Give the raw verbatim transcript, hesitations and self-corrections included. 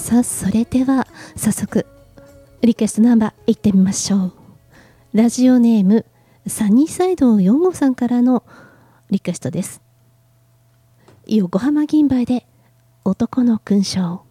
さあそれでは早速リクエストナンバーいってみましょう。ラジオネームサニーサイドよん号さんからのリクエストです。横浜銀杯で男の勲章。